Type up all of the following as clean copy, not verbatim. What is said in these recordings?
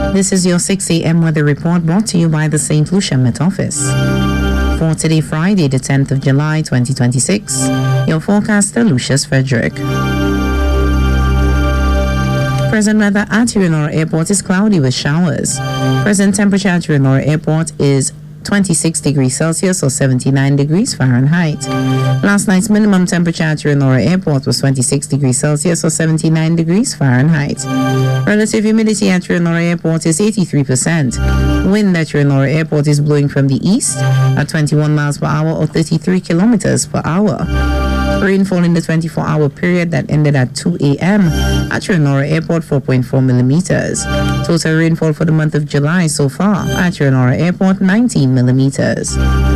This is your 6 a.m. weather report brought to you by the St. Lucia Met Office. For today, Friday, the 10th of July, 2026, your forecaster, Lucius Frederick. Present weather at Urinora Airport is cloudy with showers. Present temperature at Urinora Airport is 26 degrees Celsius or 79 degrees Fahrenheit. Last night's minimum temperature at Urinora Airport was 26 degrees Celsius or 79 degrees Fahrenheit. Relative humidity at Urinora Airport is 83%. Wind at Urinora Airport is blowing from the east at 21 miles per hour or 33 kilometers per hour. Rainfall in the 24-hour period that ended at 2 a.m. at Urinora Airport, 4.4 millimeters. Total rainfall for the month of July so far at Urinora Airport, 19 millimeters.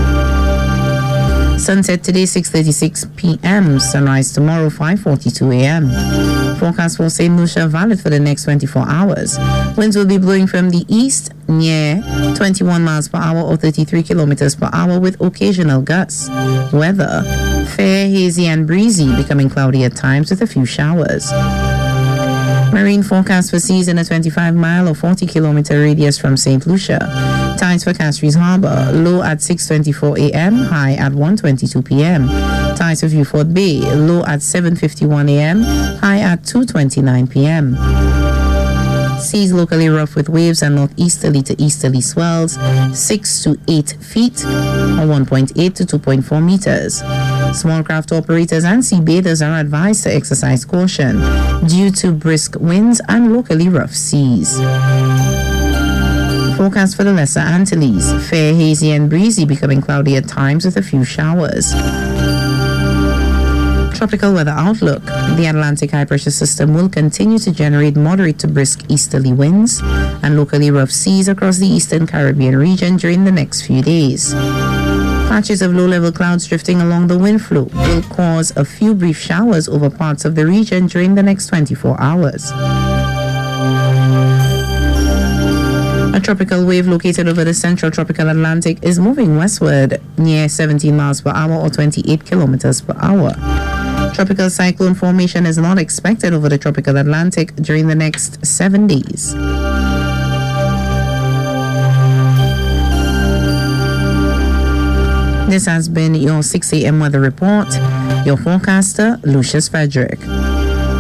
Sunset today, 6:36 p.m. Sunrise tomorrow, 5:42 a.m. Forecast for St. Lucia valid for the next 24 hours. Winds will be blowing from the east near 21 miles per hour or 33 kilometers per hour with occasional gusts. Weather, fair, hazy and breezy, becoming cloudy at times with a few showers. Marine forecast for seas in a 25-mile or 40-kilometer radius from St. Lucia. Tides for Castries Harbor, low at 6:24 a.m., high at 1:22 p.m. Tides for Vieux-Fort Bay, low at 7:51 a.m., high at 2:29 p.m. Seas locally rough with waves and northeasterly to easterly swells 6 to 8 feet or 1.8 to 2.4 meters. Small craft operators and sea bathers are advised to exercise caution due to brisk winds and locally rough seas. Forecast for the Lesser Antilles, fair, hazy and breezy, becoming cloudy at times with a few showers. Tropical weather outlook. The Atlantic high pressure system will continue to generate moderate to brisk easterly winds and locally rough seas across the eastern Caribbean region during the next few days. Patches of low-level clouds drifting along the wind flow will cause a few brief showers over parts of the region during the next 24 hours. A tropical wave located over the central tropical Atlantic is moving westward near 17 miles per hour or 28 kilometers per hour. Tropical cyclone formation is not expected over the tropical Atlantic during the next 7 days. This has been your 6 a.m. weather report. Your forecaster, Lucius Frederick.